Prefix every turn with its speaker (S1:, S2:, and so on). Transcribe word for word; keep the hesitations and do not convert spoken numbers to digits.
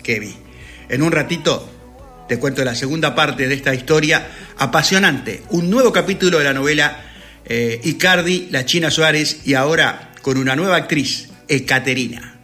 S1: que vi. En un ratito te cuento la segunda parte de esta historia apasionante, un nuevo capítulo de la novela eh, Icardi, la China Suárez, y ahora con una nueva actriz, Ekaterina.